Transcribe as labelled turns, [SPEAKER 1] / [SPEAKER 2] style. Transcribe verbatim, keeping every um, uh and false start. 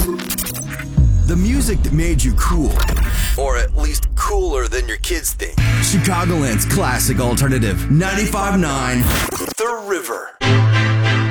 [SPEAKER 1] The music that made you cool. Or at least cooler than your kids think. Chicagoland's classic alternative. ninety-five point nine The River.